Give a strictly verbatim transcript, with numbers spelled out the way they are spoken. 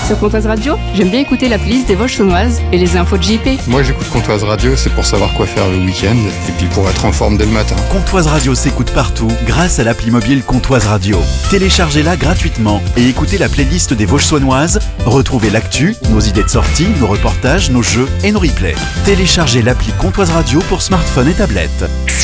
Sur Comtoise Radio, j'aime bien écouter la playlist des Vosges Saunoises et les infos de J P. Moi j'écoute Comtoise Radio, c'est pour savoir quoi faire le week-end et puis pour être en forme dès le matin. Comtoise Radio s'écoute partout grâce à l'appli mobile Comtoise Radio. Téléchargez-la gratuitement et écoutez la playlist des Vosges Saunoises. Retrouvez l'actu, nos idées de sortie, nos reportages, nos jeux et nos replays. Téléchargez l'appli Comtoise Radio pour smartphone et tablette.